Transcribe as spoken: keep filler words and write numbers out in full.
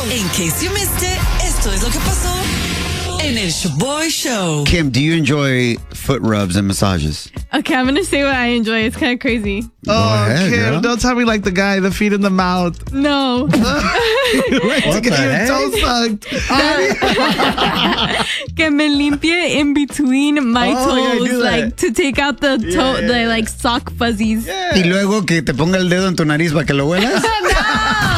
In case you missed it, esto es lo que pasó en el Shaboy Show. Kim, do you enjoy foot rubs and massages? Okay, I'm going to say what I enjoy. It's kind of crazy. Go oh, ahead, Kim, girl. don't tell me like the guy, the feet in the mouth. No. Like What to get the your heck? toe sucked. Que me limpie in between my Oh, yeah, toes, do that. like to take out the toe, Yeah, yeah, the yeah. like sock fuzzies. Y luego que te ponga el dedo en tu nariz para que lo huelas.